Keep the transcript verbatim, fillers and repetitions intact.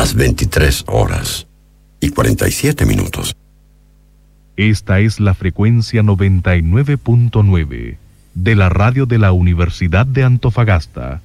las veintitrés horas y cuarenta y siete minutos. Esta es la frecuencia noventa y nueve punto nueve de la radio de la Universidad de Antofagasta.